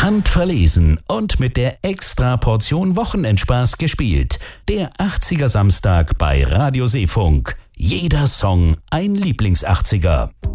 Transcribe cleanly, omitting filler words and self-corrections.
handverlesen und mit der Extra-Portion Wochenendspaß gespielt. Der 80er Samstag bei Radio Seefunk. Jeder Song ein Lieblings-80er.